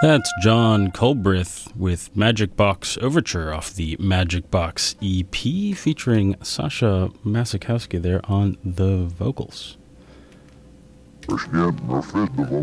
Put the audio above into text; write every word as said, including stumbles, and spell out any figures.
That's John Culbreth with Magic Box Overture off the Magic Box E P, featuring Sasha Masikowski there on the vocals. Başlayan nefret